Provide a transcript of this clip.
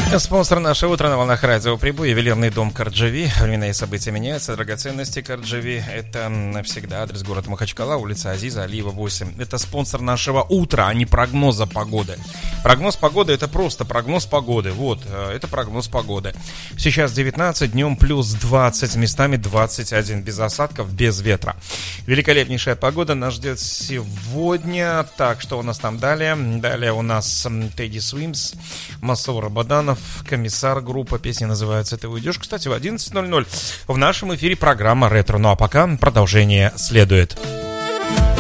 Спонсор нашего утра на волнах радио Прибой, ювелирный дом Карджави. Временные события меняются, драгоценности Карджави. Это навсегда адрес город Махачкала, улица Азиза Алиева 8. Это спонсор нашего утра, а не прогноза погоды. Прогноз погоды — это просто прогноз погоды. Вот, это прогноз погоды. Сейчас 19, днем плюс 20, местами 21, без осадков, без ветра. Великолепнейшая погода нас ждет сегодня. Так, что у нас там далее? Далее у нас Тедди Свимс, Масур Рабаданов, Комиссар, группа, песня называется «Ты уйдешь». Кстати, в 11:00 в нашем эфире программа «Ретро». Ну а пока продолжение следует.